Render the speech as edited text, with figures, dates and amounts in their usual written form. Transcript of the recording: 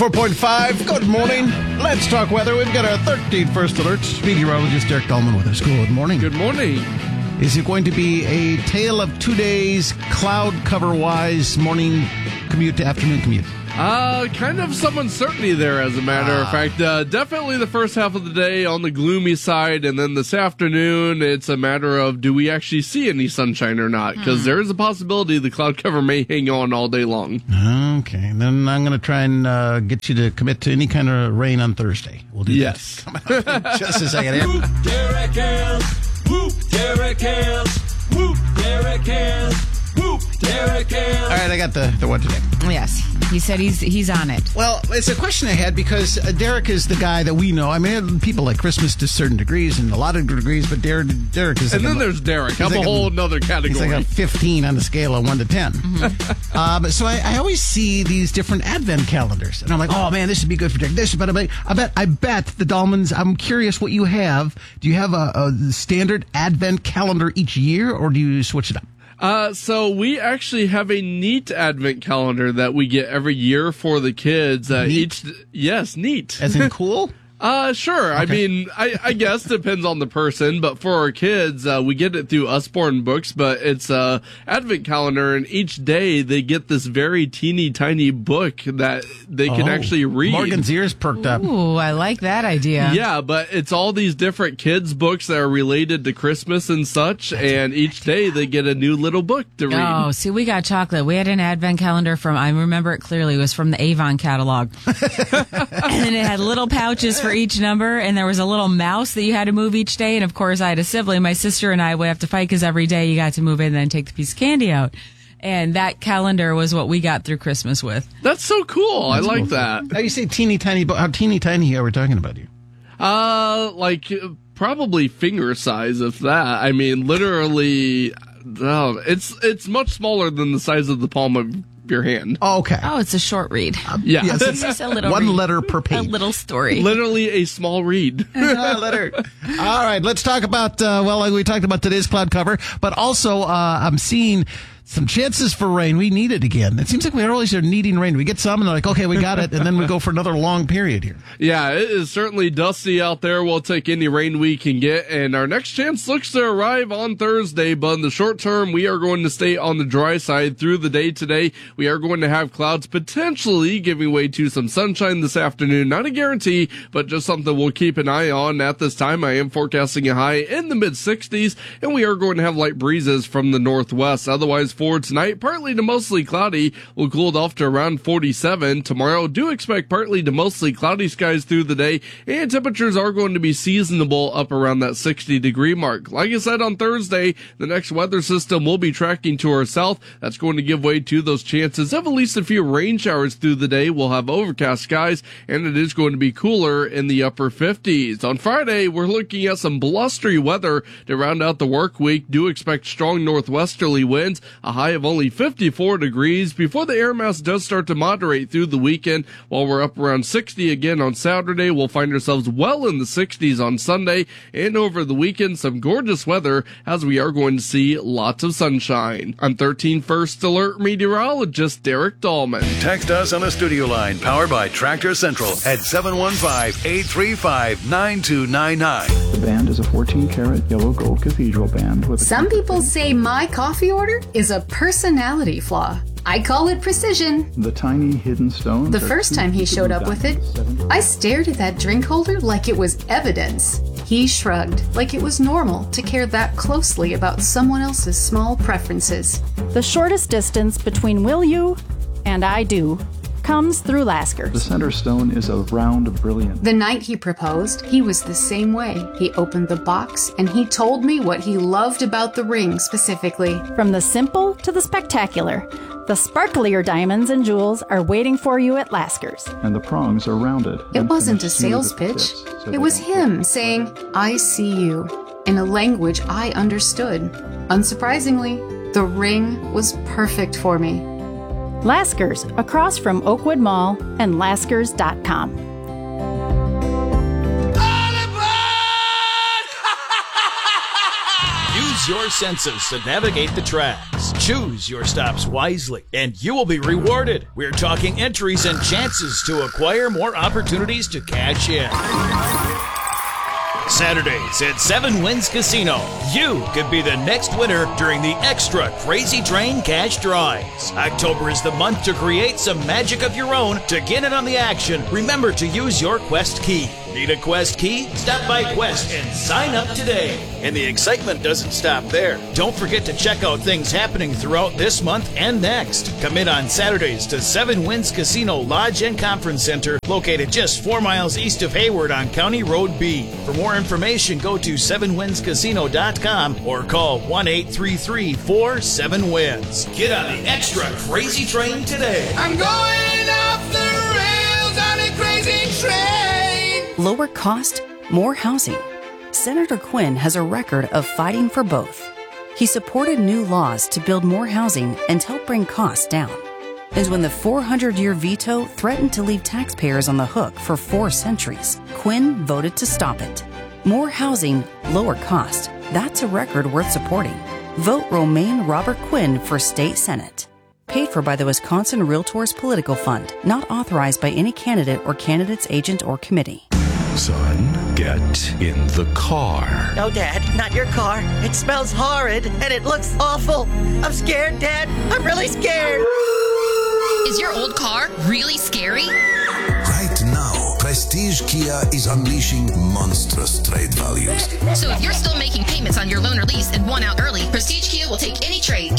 4.5, good morning. Let's talk weather. We've got our 13th first alert. Meteorologist Derek Dahlman with us. Good morning. Good morning. Is it going to be a tale of 2 days, cloud cover-wise, morning commute to afternoon commute? Kind of some uncertainty there, as a matter of fact. Definitely the first half of the day on the gloomy side, and then this afternoon, it's a matter of do we actually see any sunshine or not? Because there is a possibility the cloud cover may hang on all day long. Okay, then I'm going to try and get you to commit to any kind of rain on Thursday. We'll do Yes. that. Coming up in just a second here. Whoop, Derek Hells. Whoop, Derek Hells. Whoop, Derek Hells. Whoop, Derek Hells. All right, I got the one today. Yes, he said he's on it. Well, it's a question I had because Derek is the guy that we know. I mean, people like Christmas to certain degrees and a lot of degrees, but Derek is And like then there's Derek. I'm like a whole nother category. He's like a 15 on the scale of 1 to 10. So I always see these different advent calendars, and I'm like, oh man, this would be good for Derek. This, but I bet the Dahlmans. I'm curious what you have. Do you have a standard advent calendar each year, or do you switch it up? So we actually have a neat advent calendar that we get every year for the kids. Neat? Yes, neat. As in cool? Sure. I mean, I guess depends on the person, but for our kids, we get it through Usborne Books, but it's a advent calendar, and each day they get this very teeny tiny book that they can actually read. Morgan's ears perked up. Ooh, I like that idea. Yeah, but it's all these different kids' books that are related to Christmas and such, and each day they get a new little book to read. Oh, see, we got chocolate. We had an advent calendar from, I remember it clearly, it was from the Avon catalog. And then it had little pouches for each number, and there was a little mouse that you had to move each day. And of course, I had a sibling. My sister and I would have to fight because every day you got to move in and then take the piece of candy out. And that calendar was what we got through Christmas with. That's so cool. I like that. Now you say teeny tiny, but how teeny tiny are we talking about here? Like probably finger size, if that. I mean, literally, it's much smaller than the size of the palm of your hand. Oh, okay. Oh, it's a short read. Yeah. Yes, It's just a little one read. letter per page. A little story. Literally a small read. Letter. All right, let's talk about, like we talked about today's cloud cover, but also I'm seeing some chances for rain. We need it again. It seems like we always are needing rain. We get some, and they're like, okay, we got it, and then we go for another long period here. Yeah, it is certainly dusty out there. We'll take any rain we can get, and our next chance looks to arrive on Thursday, but in the short term, we are going to stay on the dry side through the day today. We are going to have clouds potentially giving way to some sunshine this afternoon. Not a guarantee, but just something we'll keep an eye on. At this time, I am forecasting a high in the mid-60s, and we are going to have light breezes from the northwest. Otherwise, for tonight, partly to mostly cloudy. We'll cool it off to around 47. Tomorrow, do expect partly to mostly cloudy skies through the day, and temperatures are going to be seasonable up around that 60-degree mark. Like I said, on Thursday, the next weather system will be tracking to our south. That's going to give way to those chances of at least a few rain showers through the day. We'll have overcast skies, and it is going to be cooler in the upper 50s. On Friday, we're looking at some blustery weather to round out the work week. Do expect strong northwesterly winds, a high of only 54 degrees before the air mass does start to moderate through the weekend. While we're up around 60 again on Saturday, we'll find ourselves well in the 60s on Sunday, and over the weekend, some gorgeous weather as we are going to see lots of sunshine. I'm 13 First Alert meteorologist Derek Dahlman. Text us on a studio line powered by Tractor Central at 715-835-9299. The band is a 14-karat yellow gold cathedral band with Some people say my coffee order is a personality flaw. I call it precision. the tiny hidden stones. The first time he showed up with it, I stared at that drink holder like it was evidence. He shrugged like it was normal to care that closely about someone else's small preferences. The shortest distance between will you and I do comes through The Lasker's. center stone is a round brilliant. The night he proposed, he was the same way. He opened the box and he told me what he loved about the ring specifically. From the simple to the spectacular, the sparklier diamonds and jewels are waiting for you at Lasker's. And the prongs are rounded. It and wasn't a finished smooth sales at the pitch. tips, so It they was don't him saying, I see you, in a language I understood. Unsurprisingly, the ring was perfect for me. Lasker's, across from Oakwood Mall and Laskers.com. Use Use your senses to navigate the tracks. Choose your stops wisely, and you will be rewarded. We're talking entries and chances to acquire more opportunities to cash in. Saturdays at 7 Winds Casino. You could be the next winner during the Extra Crazy Train Cash Drawings. October is the month to create some magic of your own. To get in on the action, remember to use your Quest key. Need a Quest key? Stop by Quest and sign up today. And the excitement doesn't stop there. Don't forget to check out things happening throughout this month and next. Come in on Saturdays to 7 Winds Casino Lodge and Conference Center, located just 4 miles east of Hayward on County Road B. For more information, go to 7windscasino.com or call 1-833-47-WINDS. Get on the Extra Crazy Train today. I'm going off the rails on a crazy train. Lower cost, more housing. Senator Quinn has a record of fighting for both. He supported new laws to build more housing and help bring costs down. And when the 400-year veto threatened to leave taxpayers on the hook for 4 centuries, Quinn voted to stop it. More housing, lower cost. That's a record worth supporting. Vote Romaine Robert Quinn for State Senate. Paid for by the Wisconsin Realtors Political Fund. Not authorized by any candidate or candidate's agent or committee. Son, get in the car. No, Dad, not your car. It smells horrid and it looks awful. I'm scared, Dad. I'm really scared. Is your old car really scary? Right now, Prestige Kia is unleashing monstrous trade values. So if you're still making payments on your loan or lease and want out early, Prestige Kia will take any trade,